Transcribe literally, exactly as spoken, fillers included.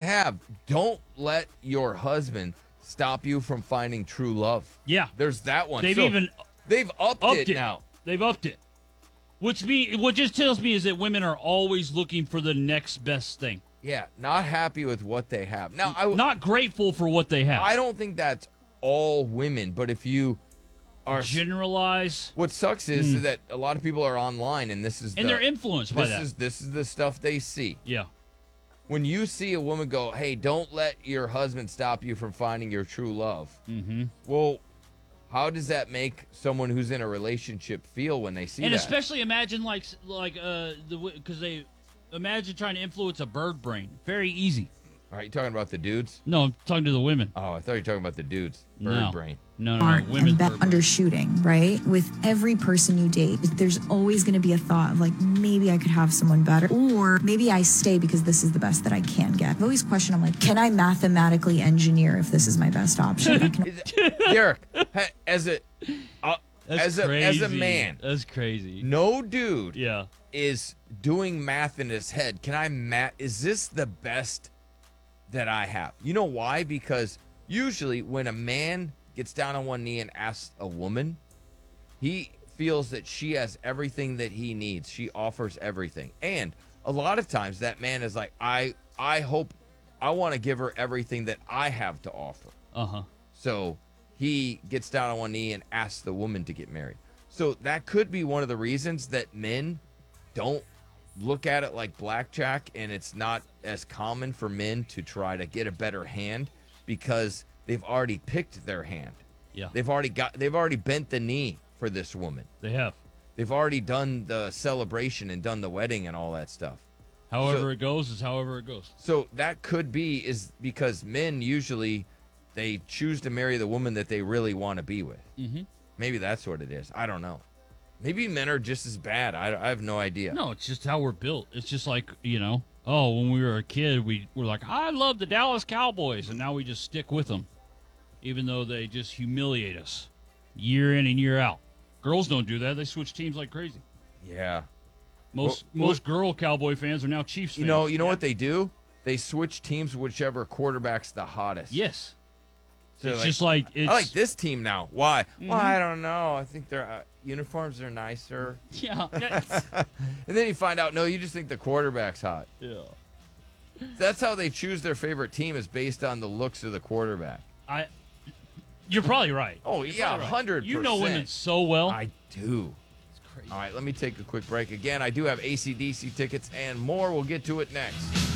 have. Don't let your husband stop you from finding true love. Yeah. There's that one. They've So even they've upped, upped it, it now. They've upped it. Which me, what just tells me is that women are always looking for the next best thing. Yeah, not happy with what they have. Now, I Not grateful for what they have. I don't think that's all women, but if you are Generalize. what sucks is Mm. that a lot of people are online, and this is And the, they're influenced by this that. is this is the stuff they see. Yeah. When you see a woman go, "Hey, don't let your husband stop you from finding your true love." Mm-hmm. Well, how does that make someone who's in a relationship feel when they see And that? especially imagine like like uh the because they imagine trying to influence a bird brain. Very easy. All right, you talking about the dudes? No, I'm talking to the women. Oh, I thought you were talking about the dudes. Bird No. brain. No, no, Art no. Women's and bet bird brain. undershooting, right? With every person you date, there's always going to be a thought of like, maybe I could have someone better, or maybe I stay because this is the best that I can get. I've always questioned, I'm like, can I mathematically engineer if this is my best option? I can- Is- Derek, ha- as a uh, That's as a crazy. as a man, That's crazy. no dude Yeah. is doing math in his head. Can I math? Is this the best that I have? You know why? Because usually when a man gets down on one knee and asks a woman, he feels that she has everything that he needs. She offers everything. And a lot of times that man is like, I I hope I want to give her everything that I have to offer. Uh-huh. So he gets down on one knee and asks the woman to get married. So that could be one of the reasons that men don't look at it like blackjack, and it's not as common for men to try to get a better hand because they've already picked their hand. Yeah. They've already got they've already bent the knee for this woman. They have. They've already done the celebration and done the wedding and all that stuff. However So- it goes is however it goes. So that could be is because men usually they choose to marry the woman that they really want to be with. Mm-hmm. Maybe that's what it is. I don't know. Maybe men are just as bad. I, I have no idea. No, it's just how we're built. It's just like, you know, oh, when we were a kid, we were like, I love the Dallas Cowboys, and now we just stick with them, even though they just humiliate us year in and year out. Girls don't do that. They switch teams like crazy. Yeah. Most Well- most girl Cowboy fans are now Chiefs fans. You know, you know what they do? They switch teams whichever quarterback's the hottest. Yes. So it's like, just like it's I like this team now. Why? Mhm. Well, I don't know. I think their uh, uniforms are nicer. Yeah. that's- And then you find out, no, you just think the quarterback's hot. yeah. That's how they choose their favorite team is based on the looks of the quarterback. I you're probably right. Oh, You're yeah, probably right. one hundred percent. You know women so well. I do. It's crazy. All right, let me take a quick break. Again, I do have A C D C tickets and more. We'll get to it next.